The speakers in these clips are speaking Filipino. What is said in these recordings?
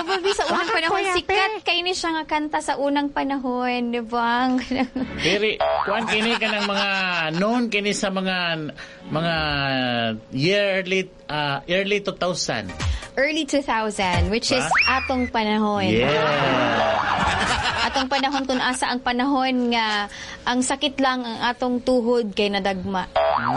Double B sa unang panahon, sikat kay ni siya nga kanta sa unang panahon, di ba? Pero, kuan kini ka ng mga noon kini sa mga early 2000. Early 2000, which is atong panahon. Atong panahon kung asa ang panahon nga ang sakit lang ang atong tuhod kay nadagma.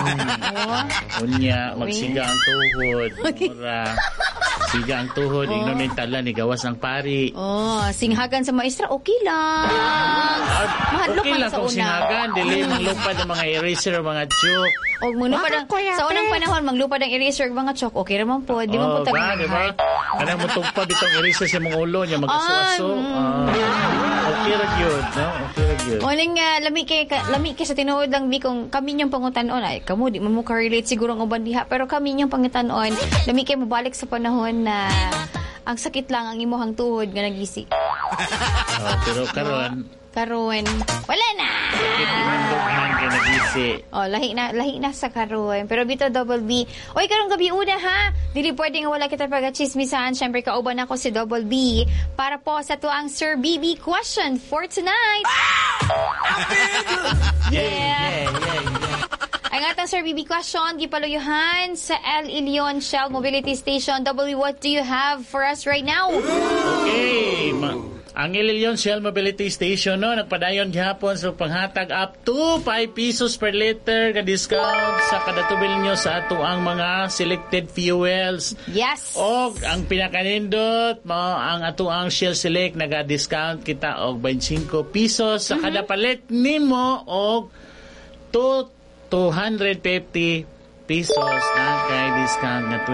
Unya, magsiga ang tuhod. Mura. Siga ang tuhod, ingnon ni tala ni gawas ang pari. Singhagan sa maestra, okay lang. Mahadlok okay lang sa kung una. Singhagan, dili manglupad ang mga eraser, mga chok. O sa unang panahon, manglupad ang eraser, mga chok, okay naman po. Di man po tabi diba? Kanang mutugpad itong eraser sa mga ulo niya, mag-aso-aso. Okay ra gyud, no? Okay ra gyud. Muling lami kay sa tinuod lang bi kung kami niyong pangutan-on ay kamo di mo ka-relate siguro ng uban diha pero kami niyong pangutan-on lami kay mabalik sa panahon na ang sakit lang ang imuhang tuhod nga nagisi. Pero karon wala na. Sakit imandughan ka nagisi. Lahi na sa karon. Pero bito Double B. Oy karong gabi una ha. Dili pwedeng wala kita pagchismisan. Syempre kauban ako si Double B para po sa tuang Sir BB question for tonight. Yeah. Ang atong Sir BB question gipaluyuhan sa El Ilion Shell Mobility Station. W, what do you have for us right now? Okay, ang Ililion Shell Mobility Station nagpadayon gihapon sa panghatag up to 5 pesos per liter ka discount sa kada tubil nyo sa ato ang mga selected fuels. Yes. O ang pinakanindot ang ato ang Shell Select naga-discount kita og 25 pesos sa kada palit nimo og 250 pesos na kay discount nga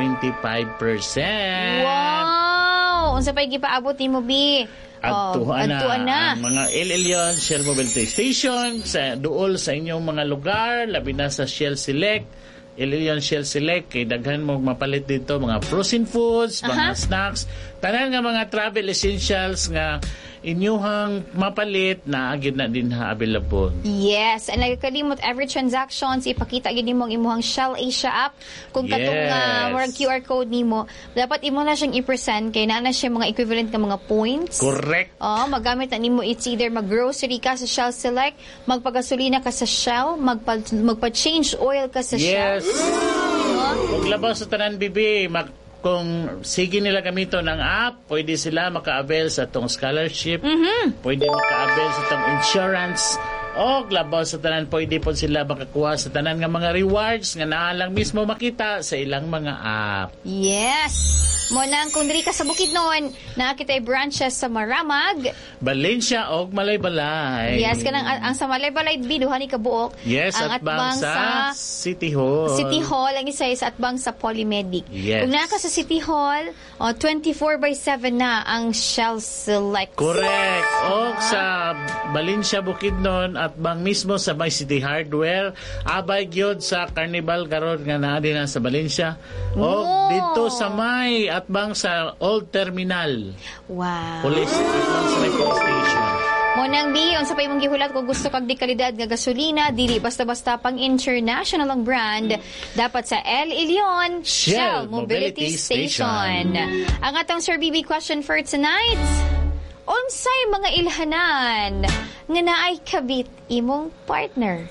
25%. Wow! Unsa pay gipaabot nimo bi? Adtuan na ang mga Ililion Shell Mobility Station sa duol sa inyong mga lugar, labi na sa Shell Select. Ililion Shell Select kay daghan mo mapalit dito mga frozen foods, mga snacks, tanan nga mga travel essentials nga inyuhang mapalit na agad na din available. Yes, and nagkalimot every transactions ipakita gid nimo ang imuhang Shell Asia app kung katong murag QR code nimo dapat imo na siyang i-present kay naa na siya mga equivalent nga mga points. Correct. Magamit na nimo it's either mag-grocery ka sa Shell Select, magpagasolina ka sa Shell, magpa-change oil ka sa Shell. Yes. Kung labaw sa tanan bibi kung sige nila gamito ng app, pwede sila maka-avail sa itong scholarship, pwede maka-avail sa itong insurance, o labaw sa tanan, pwede po sila makakuha sa tanan nga mga rewards nga naalang mismo makita sa ilang mga app. Yes! Monang kung diri ka sa Bukidnon, nakita ay branches sa Maramag, Valencia o Malaybalay. Yes, kanang ang sa Malaybalay biduhan ni kabuok. Yes, ang atbang sa City Hall. City Hall ang isa sa atbang sa Polymedic. Yes. Kung naka sa City Hall, 24/7 na ang Shell Select. Correct. O sa Valencia Bukidnon atbang mismo sa May City Hardware, abay gyud sa Carnival karon nga naa din sa Valencia. O dito sa May atbang sa Old Terminal. Wow. Police atbang sa may police station. Monang bi, unsa pa imong gihulat kung gusto kag di kalidad nga gasolina, dili basta-basta pang international ang brand, dapat sa El Ilion Shell Mobility Station. Ang atong Sir BB question for tonight, unsay mga ilhanan nga naay kabit imong partner?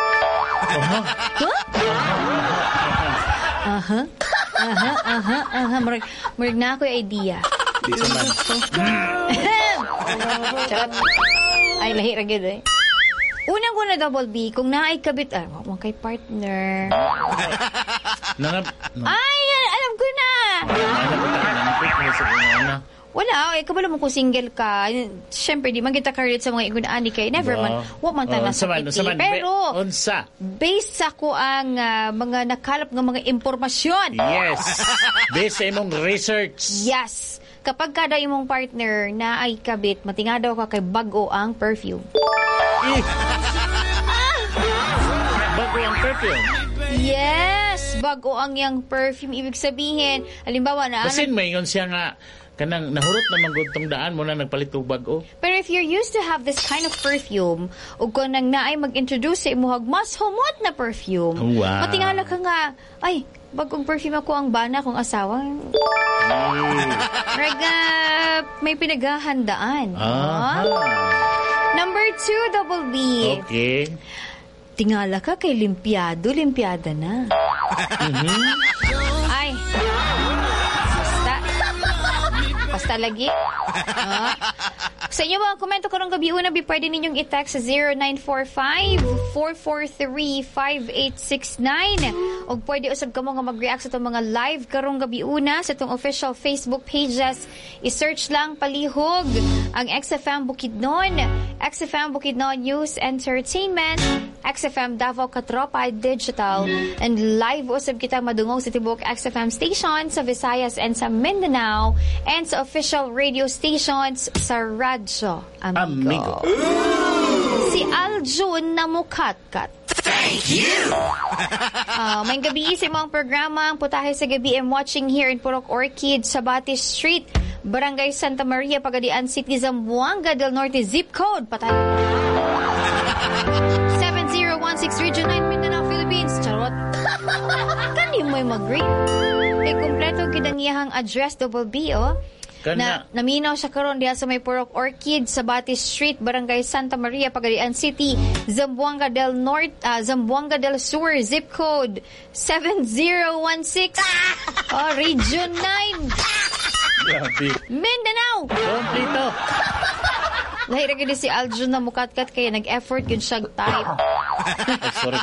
Murag na ako'y idea. Di man. Charot. Ay, lahi ra gyud eh. Unang ko na Double B, kung naay kabit, wag kay partner. Ay, alam ko na. Wala, kabalo mo kung single ka. Siyempre, di man kita ka-relate sa mga igunaan kay never man. Wa man ta nasakit. Pero, based sa ko ang mga nakalap ng mga impormasyon. Yes. Based sa imong research. Yes. Kapag kada imong partner na ay kabit, matingadaw ka kay bago ang perfume. Bago ang perfume? Yes! Bago ang yang perfume. Ibig sabihin, halimbawa na... Kasi may yun siya nga, kanang nahurot naman guntong daan mo na nagpalit og bago. Pero if you're used to have this kind of perfume, ug kung nang naay mag-introduce sa imuhag mas humot na perfume, matingala ka nga, ay, bagong perfume ako ang bana kong asawa. Raga, may pinaghahandaan. Number 2, Double B. Okay. Tingala ka kay Limpiada na. Ay. Basta lagi. Sa inyo mga komento karong gabi una, pwede ninyong i-text sa 0945-443-5869 o pwede usab ka mo nga mag-react sa itong mga live karong gabi una sa itong official Facebook pages. I-search lang palihog ang XFM Bukidnon, XFM Bukidnon News Entertainment, XFM Davao Katropa Digital, and live usab kita madungog sa tibok XFM station sa Visayas and sa Mindanao, and sa official radio stations sa Radyo Amigo. Si Aljun na mukatkat. Thank you! May gabi sa mga programa ang putahe sa gabi. I'm watching here in Purok Orchid, Sabati Street, Barangay Santa Maria, Pagadian City, Zamboanga del Norte, zip code patay 7016 Region 9, Mindanao, Philippines. Charot. Kani mo'y mag-read. May kompleto gidangiyahang address, Double B, na naminaw siya karon diha sa may Purok Orchid, Sabati Street, Barangay Santa Maria, Pagadian City, Zamboanga del Norte, Zamboanga del Sur, zip code 7016. Region 9. Grabe. Mindanao. Kompleto. Lahira gini si Aljun na mukatkat kaya nag-effort yun siya type. Sorry.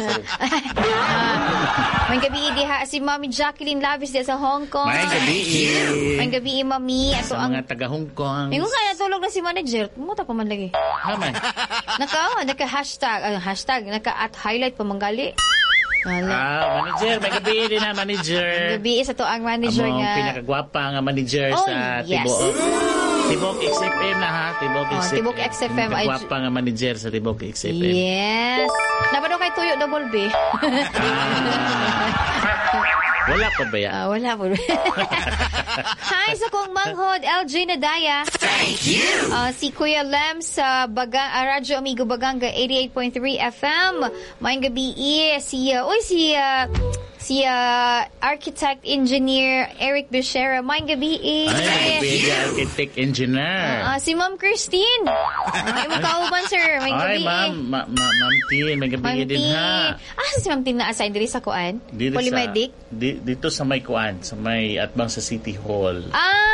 May gabi diha si Mami Jacqueline Lavis diha sa Hong Kong. May gabi Mami ato sa ang mga taga Hong Kong. Ingon kaya tulog na si manager. Muta pa man lagi. Haman. Naka-hashtag, naka-at-highlight pa manggali. Manager. May gabi din na manager. May gabi sa to ang manager nga. Ang pinakagwapa nga manager sa Tibok XFM na ha. Tibok XFM. Pinakagwapa nga manager sa Tibok XFM. Yes. Napano kay Tuyo Double B? Wala pa ba yan? Wala po. Hi sa kong manghod, LJ Nadaya. Thank you! Si Kuya Lem sa Radyo Amigo Baganga 88.3 FM. Mayang gabi si architect engineer Eric Becerra. Mayang gabi architect engineer. Si Ma'am Christine. Imong kauban sir. Mayang gabi. Ma'am Tin. May gabi din ha. Si Ma'am Tin na-assign diri sa kuan? Polymedic? Dito sa may kuan. Sa may atbang sa City Hall.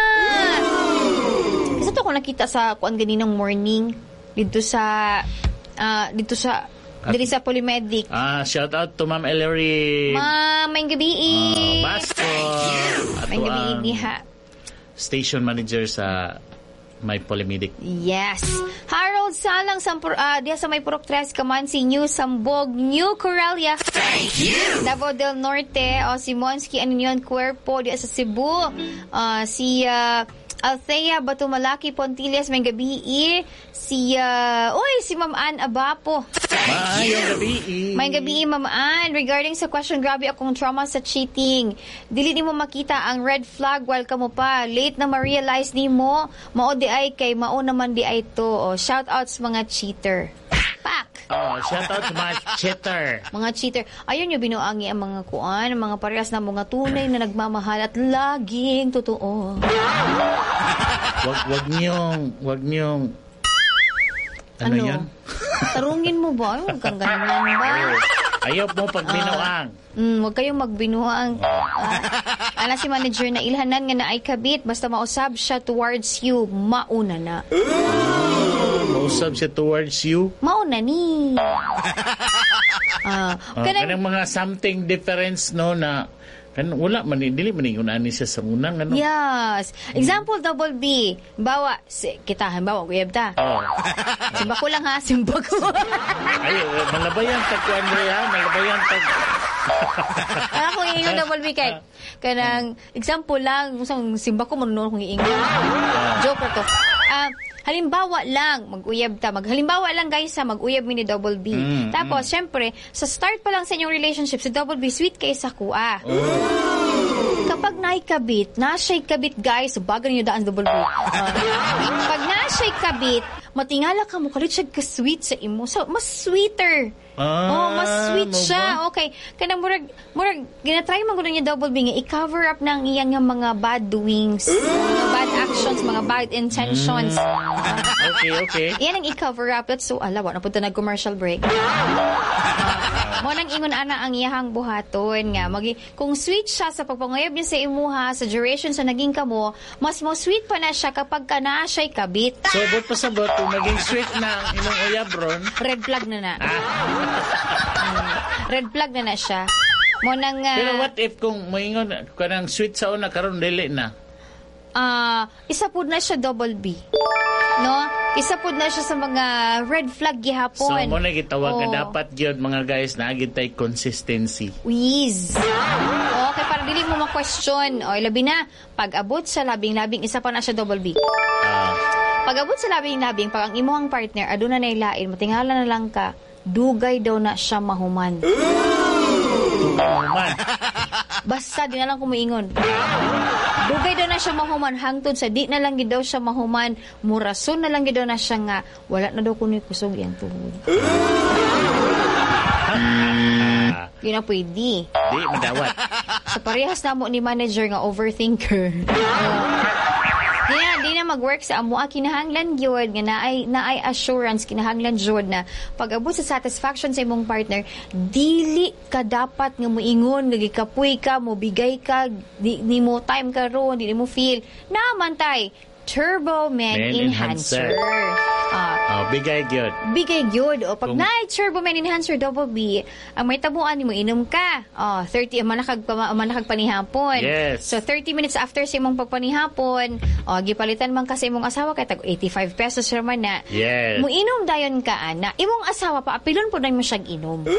Isa to ko nakita sa kuan ganinang morning dito sa diri sa Polymedic. Shout out to Ma'am Ellery. Ma'am, may gabi. Basco. May gabi diha. Station manager sa may Polymedic. Yes. Harold Salang diha sa may Purok 3 Kamansi, New Sambog, New Coralia. Thank you! Davao del Norte, si Monsky Aninion Cuerpo diha sa Cebu. Si Althea Batumalaki Pontiles, may gabi. Si Ma'am Ann Abapo. Maayong gabi. May gabi, Ma'am Ann. Regarding sa question, grabe akong trauma sa cheating. Dili ni mo makita ang red flag while ka mo pa. Late na ma-realize ni mo. Mao di ay kay mao naman di ay to. Shout out sa mga cheater. Pak! Shout out sa mga cheater. Mga cheater. Ayun yung binuangi ang mga kuan, ang mga parehas na mga tunay na nagmamahal at laging totoo. Wag niyong ano yan? Tarungin mo ba? Huwag kang ganyan ba? Ayaw mo pagbinuang. Huwag kayong magbinuang. Si manager na ilhanan nga na ay kabit, basta mausab siya towards you, mauna na. Mausab siya towards you? Mauna ni. Kanang mga something difference no na wala man, dili man yung ani siya sa munang ano. Yes. Example, Double B. Bawa, uyab ta. Simba ko lang ha, simba ko. Ay, malabayan tag ko Andrea, malabayan tag. Kung iingon Double B kay kanang example lang, usang simba ko manunon kung iingon. Joke to. Halimbawa lang, halimbawa lang guys mag-uyab mi ni Double B. Tapos, syempre, sa start pa lang sa inyong relationship, si Double B, sweet kayo sa kuha. Kapag nasya'y kabit guys, baga ninyo daan Double B. Pag nasya'y kabit, matingala ka mo kalit siya ka-sweet sa imo. So, mas sweeter. Mas sweet mo siya. ba? Okay. Kanang murag ginatry man ko niya double B nga i-cover up ng iyang nga mga bad doings, mga bad actions, mga bad intentions. Okay. Yan ang i-cover up. That's so alawa na punta nag-commercial break. Mo nang ingon ana ang iyahang buhaton nga kung sweet siya sa pagpangayab niya sa imuha sa duration sa naging kamo, mas mo sweet pa na siya kapag kana siya'y kabit. So, pasabot, kung naging sweet na ang imong uyab ron, Red flag na. Red flag na siya. Mo nang pero what if kung moingon kanang sweet sa una karon dili na? Isa pud na siya double B. No? Isa pud na siya sa mga red flag So, gihapon. mo na gitawag nga dapat gyud mga guys na agid tay consistency. Whiz. Okay, para dili mo ma-question. O, labi na. Pag-abot sa labing-labing, isa pa na siya double B. Pag-abot sa labing-labing, pag ang imuhang partner, aduna na ilain, matingala na lang ka, dugay daw na siya mahuman. Man. Basta, di na lang kumuingon. Dugay daw na siya mahuman, hangtod sa di na lang gid daw siya mahuman, murason na lang gid daw na siya nga, wala na daw kuno'y kusog yan tuhod. Yun na pwede. Di madawat. Sa parehas na mo ni manager nga overthinker. Di na mag-work sa amo kinahanglan gyud nga naay assurance kinahanglan gyud na pag-abot sa satisfaction sa imong partner, dili ka dapat nga moingon nga gikapoy ka, mo bigay ka, di mo time ka ron, di mo feel naman tay Turbo Men Enhancer. Bigay gyud. Bigay gyud. O pag naay Turbo Men Enhancer Double B, ang may tabuan nimo inom ka. 30 manakag panihapon. Yes. So 30 minutes after sa imong pagpanihapon, gipalitan man kasi imong asawa kay tag 85 pesos raman na. Yes. Muinom dayon ka ana. Imong asawa pa apilon pud mo siyang inom.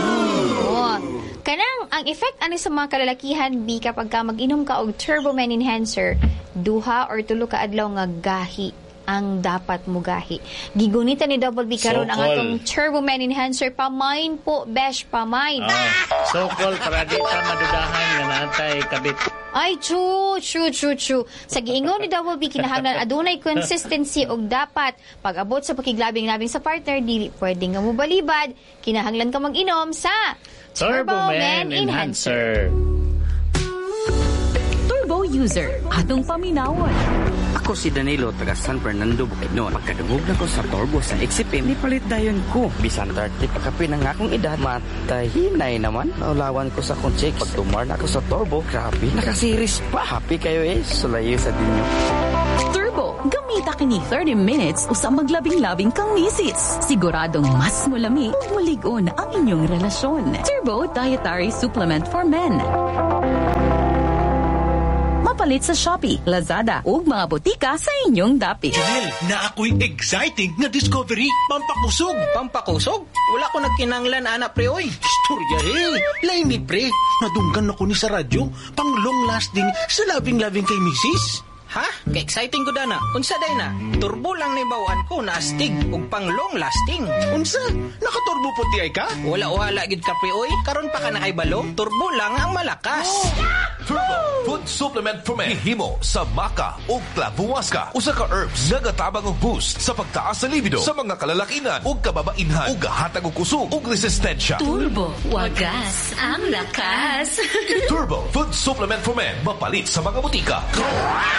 Kanang ang effect ani sa mga kalalakihan bi kapag ka mag-inom ka og Turbo Men Enhancer, 2 or 3 ka adlaw nga gahi ang dapat mo gahi. Gigunitan ni Double B karon ang atong Turbo Men Enhancer pamain po, besh pamain. So-called para di ka madudahan nga naantay kabit. Ay, true. Sa giingon ni Double B, kinahanglan adunay consistency og dapat pag-abot sa pakiglabing-labing sa partner, dili pwede nga mo balibad, kinahanglan ka mag-inom sa Turbo Men Enhancer. Turbo user, atong paminawon. Ako si Danilo, taga San Fernando, Bukidnon. Pagkadungog na ko sa Turbo sa XCP, nipalit dayon ko. Bisan 30 pagkapi ng akong edad, matay hinay naman. Naulawan ko sa akong check. Pag tumar na ako sa Turbo, grabe, nakasiris pa. Happy kayo sulayo sa dinyo. Turbo, gamita kini 30 minutes usa maglabing-labing kang misis. Siguradong mas mulami ug mulig-on ang inyong relasyon. Turbo Dietary Supplement for Men. Mapalit sa Shopee, Lazada ug mga botika sa inyong dapit. Janelle, na ako'y exciting na discovery. Pampakusog. Pampakusog? Wala ko nagkinanglan, anak pre, oy. Istorya lain ni pre. Nadunggan ako ni sa radyo. Pang long lasting sa labing-labing kay misis. Ha? Ka-exciting ko dana. Unsa day na? Turbo lang ni bawaan ko na astig ug pang long lasting. Unsa? Nakaturbo puti ay ka? Wala gid ka pre, oy. Karon pa ka na kay balo. Turbo lang ang malakas. Turbo Food Supplement for Men. Himo sa maca o klabuwaska. Usa ka herbs nga gatabang og boost sa pagtaas sa libido sa mga kalalakinan ug kababainhan ug hatag og kusog ug resistensya. Turbo, wagas ang lakas. Turbo Food Supplement for Men. Mapalit sa mga butika.